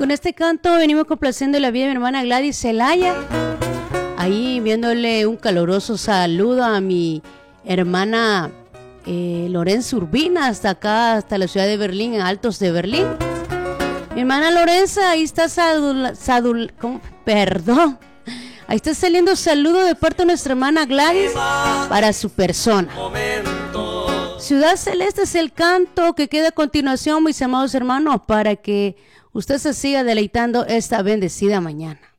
Con este canto venimos complaciendo la vida de mi hermana Gladys Celaya. Ahí viéndole un caluroso saludo a mi hermana Lorenza Urbina, hasta acá, hasta la ciudad de Berlín, en Altos de Berlín. Mi hermana Lorenza, ahí está ahí está saliendo saludo de parte de nuestra hermana Gladys para su persona. Ciudad Celeste es el canto que queda a continuación, mis amados hermanos, para que usted se siga deleitando esta bendecida mañana.